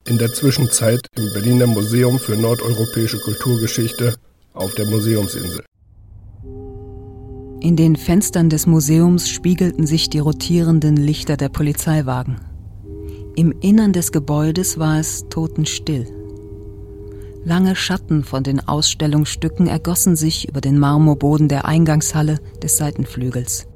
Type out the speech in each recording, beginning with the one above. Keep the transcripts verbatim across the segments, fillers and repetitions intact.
In der Zwischenzeit im Berliner Museum für nordeuropäische Kulturgeschichte auf der Museumsinsel. In den Fenstern des Museums spiegelten sich die rotierenden Lichter der Polizeiwagen. Im Innern des Gebäudes war es totenstill. Lange Schatten von den Ausstellungsstücken ergossen sich über den Marmorboden der Eingangshalle des Seitenflügels.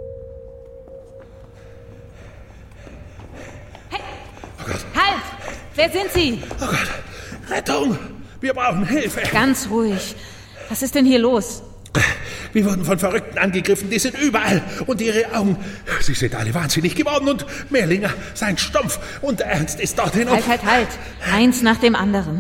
Hey! Oh Gott! Halt! Wer sind Sie? Oh Gott! Rettung! Wir brauchen Hilfe! Ganz ruhig. Was ist denn hier los? Wir wurden von Verrückten angegriffen, die sind überall. Und ihre Augen, sie sind alle wahnsinnig geworden. Und Merlinger, sein Stumpf und Ernst ist dorthin. Halt, halt, halt. Eins nach dem anderen.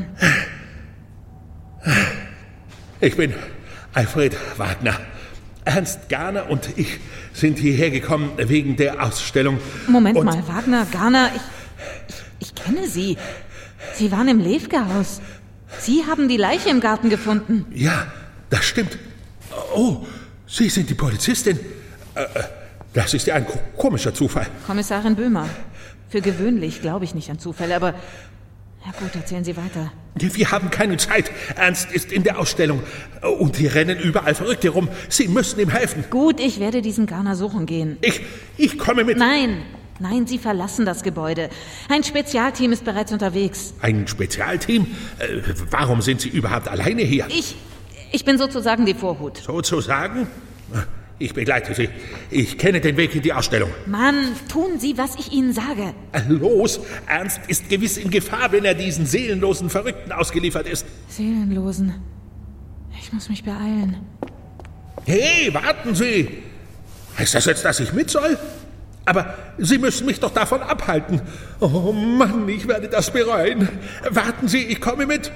Ich bin Alfred Wagner. Ernst Garner und ich sind hierher gekommen wegen der Ausstellung. Moment und mal, Wagner, Garner, ich, ich, ich kenne Sie. Sie waren im Lefke-Haus. Sie haben die Leiche im Garten gefunden. Ja, das stimmt. Oh, Sie sind die Polizistin. Das ist ja ein komischer Zufall. Kommissarin Böhmer. Für gewöhnlich glaube ich nicht an Zufälle, aber... Ja gut, erzählen Sie weiter. Wir haben keine Zeit. Ernst ist in der Ausstellung. Und hier rennen überall Verrückte rum. Sie müssen ihm helfen. Gut, ich werde diesen Garner suchen gehen. Ich, ich komme mit. Nein, nein, Sie verlassen das Gebäude. Ein Spezialteam ist bereits unterwegs. Ein Spezialteam? Äh, warum sind Sie überhaupt alleine hier? Ich, ich bin sozusagen die Vorhut. Sozusagen? Ich begleite Sie. Ich kenne den Weg in die Ausstellung. Mann, tun Sie, was ich Ihnen sage. Los, Ernst ist gewiss in Gefahr, wenn er diesen seelenlosen Verrückten ausgeliefert ist. Seelenlosen? Ich muss mich beeilen. Hey, warten Sie! Heißt das jetzt, dass ich mit soll? Aber Sie müssen mich doch davon abhalten. Oh Mann, ich werde das bereuen. Warten Sie, ich komme mit.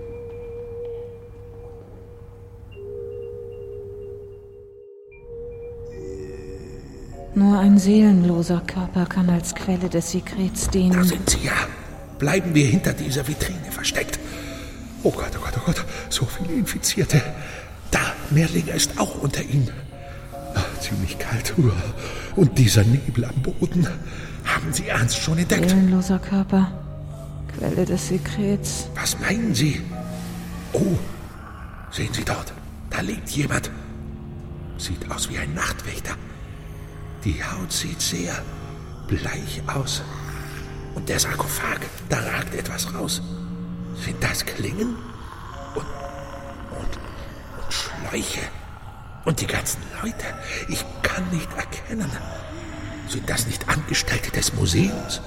Nur ein seelenloser Körper kann als Quelle des Sekrets dienen. Da sind Sie ja. Bleiben wir hinter dieser Vitrine versteckt. Oh Gott, oh Gott, oh Gott, so viele Infizierte. Da, Merlinger ist auch unter ihnen. Ach, ziemlich kalt. Und dieser Nebel am Boden. Haben Sie Ernst schon entdeckt? Seelenloser Körper, Quelle des Sekrets. Was meinen Sie? Oh, sehen Sie dort, da liegt jemand. Sieht aus wie ein Nachtwächter. Die Haut sieht sehr bleich aus. Und der Sarkophag, da ragt etwas raus. Sind das Klingen? Und, und, und Schläuche? Und die ganzen Leute? Ich kann nicht erkennen. Sind das nicht Angestellte des Museums?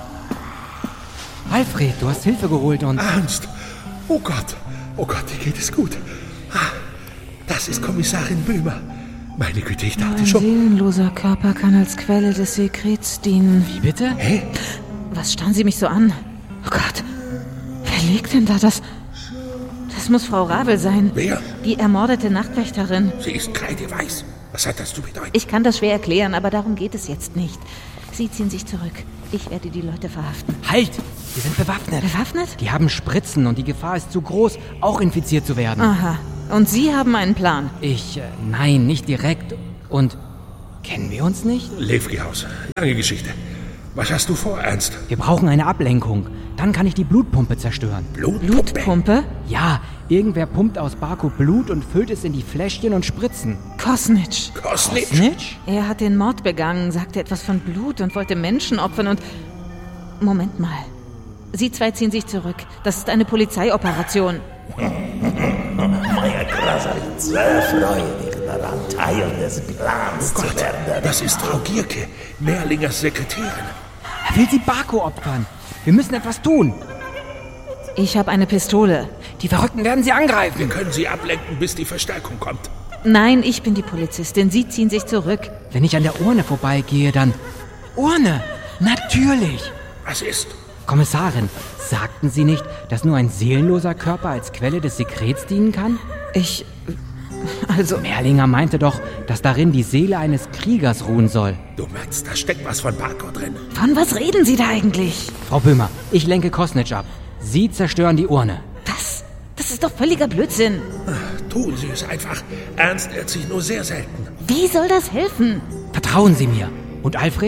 Alfred, du hast Hilfe geholt und... Ernst! Oh Gott, oh Gott, dir geht es gut. Ah, das ist Kommissarin Böhmer. Meine Güte, ich dachte Ein schon... Ein seelenloser Körper kann als Quelle des Sekrets dienen. Wie bitte? Hä? Was starren Sie mich so an? Oh Gott, wer liegt denn da? Das... Das muss Frau Ravel sein. Wer? Die ermordete Nachtwächterin. Sie ist kreideweiß. Was hat das zu bedeuten? Ich kann das schwer erklären, aber darum geht es jetzt nicht. Sie ziehen sich zurück. Ich werde die Leute verhaften. Halt! Wir sind bewaffnet. Bewaffnet? Die haben Spritzen und die Gefahr ist zu groß, auch infiziert zu werden. Aha. Und Sie haben einen Plan? Ich, äh, nein, nicht direkt. Und, kennen wir uns nicht? Lefke-Haus. Lange Geschichte. Was hast du vor, Ernst? Wir brauchen eine Ablenkung. Dann kann ich die Blutpumpe zerstören. Blutpumpe? Blutpumpe? Ja, irgendwer pumpt aus Barko Blut und füllt es in die Fläschchen und Spritzen. Kosnitsch. Kosnitsch? Kosnitsch? Er hat den Mord begangen, sagte etwas von Blut und wollte Menschen opfern und... Moment mal. Sie zwei ziehen sich zurück. Das ist eine Polizeioperation. Meine Krasser ist sehr freudig daran, Teil des Plans Oh Gott, zu werden. das ist Frau Gierke, Merlingers Sekretärin. Er will sie Barko opfern. Wir müssen etwas tun. Ich habe eine Pistole. Die Verrückten werden sie angreifen. Wir können sie ablenken, bis die Verstärkung kommt. Nein, ich bin die Polizistin. Sie ziehen sich zurück. Wenn ich an der Urne vorbeigehe, dann... Urne! Natürlich! Was ist? Kommissarin, sagten Sie nicht, dass nur ein seelenloser Körper als Quelle des Sekrets dienen kann? Ich... Also... Merlinger meinte doch, dass darin die Seele eines Kriegers ruhen soll. Du meinst, da steckt was von Barko drin? Von was reden Sie da eigentlich? Frau Böhmer, ich lenke Kosnitsch ab. Sie zerstören die Urne. Was? Das ist doch völliger Blödsinn. Tun Sie es einfach. Ernst irrt sich nur sehr selten. Wie soll das helfen? Vertrauen Sie mir. Und Alfred? Ja, Du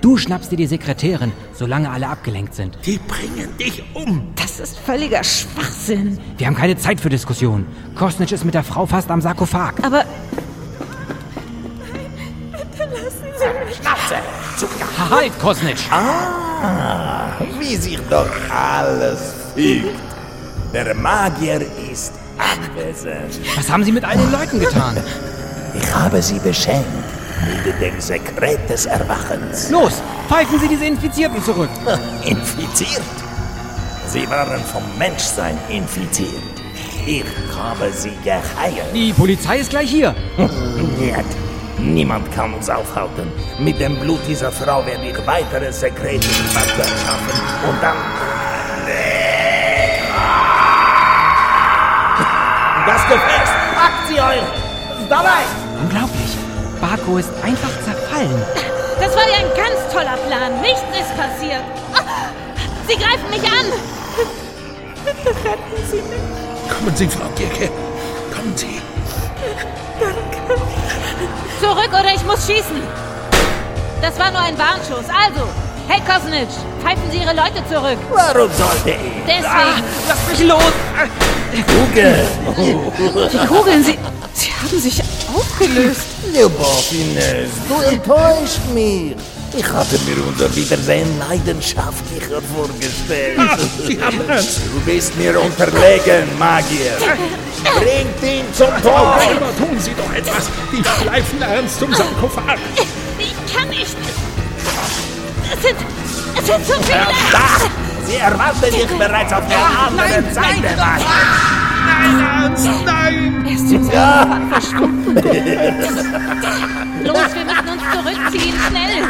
du schnappst dir die Sekretärin, solange alle abgelenkt sind. Die bringen dich um. Das ist völliger Schwachsinn. Wir haben keine Zeit für Diskussionen. Kosnic ist mit der Frau fast am Sarkophag. Aber Schnauze! Zucker! Halt, Kosnic! Ah, wie sich doch alles fügt. Der Magier ist anwesend. Was haben Sie mit all den Leuten getan? Ich habe sie beschenkt mit dem Sekret des Erwachens. Los, pfeifen Sie diese Infizierten zurück. Infiziert? Sie waren vom Menschsein infiziert. Ich habe sie geheilt. Die Polizei ist gleich hier. Nicht. Niemand kann uns aufhalten. Mit dem Blut dieser Frau werde ich weitere Sekrete im Bagdad schaffen. Und dann... Das Gefäß! Packt sie euch! Dabei! Unglaublich. Bako ist einfach zerfallen. das war ja ein ganz toller Plan. Nichts ist passiert. Ah, Sie greifen mich an. Bitte retten Sie mich. Kommen Sie, Frau Gierke. Kommen Sie. Danke. Zurück oder ich muss schießen. Das war nur ein Warnschuss. Also, hey Kosnic, pfeifen Sie Ihre Leute zurück. Warum sollte ich? Deswegen. Ah, lass mich los! Kugel! Die Kugeln, sie, sie haben sich aufgelöst. Любовь, Ines, du enttäuscht mich. Ich hatte mir unser Wiedersehen leidenschaftlicher vorgestellt. Ah, Sie haben Ernst. Du bist mir unterlegen, Magier. Bringt ihn zum Tod. Aber tun Sie doch etwas. Die schleifen Ernst zum Sarkophag. Ich kann nicht. Es sind, es sind zu viele. Da! Sie erwarten dich bereits auf der anderen Seite. Nein, Ernst, nein. Er ist zum Sarkophag verschwunden. Los, wir müssen uns zurückziehen. Schnell.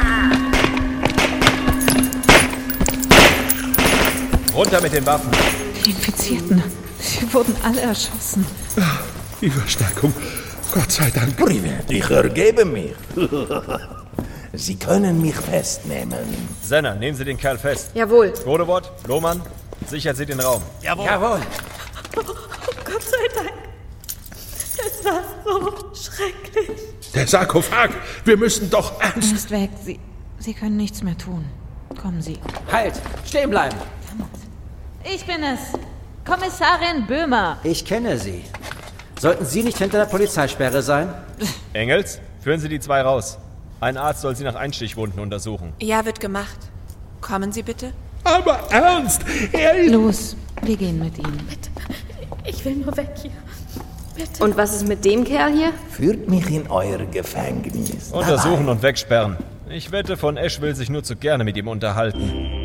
Runter mit den Waffen. Die Infizierten. Sie wurden alle erschossen. Die Verstärkung. Gott sei Dank. Privet, ich ergebe mich. Sie können mich festnehmen. Senna, nehmen Sie den Kerl fest. Jawohl. Godewort, Lohmann, sichert Sie den Raum. Jawohl. Jawohl. Oh, Gott sei Dank. Das war so schrecklich. Der Sarkophag. Wir müssen doch Er ernst. ist weg. Sie, Sie können nichts mehr tun. Kommen Sie. Halt! Stehen bleiben! Ich bin es. Kommissarin Böhmer. Ich kenne Sie. Sollten Sie nicht hinter der Polizeisperre sein? Engels, führen Sie die zwei raus. Ein Arzt soll Sie nach Einstichwunden untersuchen. Ja, wird gemacht. Kommen Sie bitte. Aber ernst. Er ist... Los, wir gehen mit Ihnen. Ich will nur weg hier. Bitte. Und was ist mit dem Kerl hier? Führt mich in euer Gefängnis. Untersuchen und wegsperren. Ich wette, von Esch will sich nur zu gerne mit ihm unterhalten.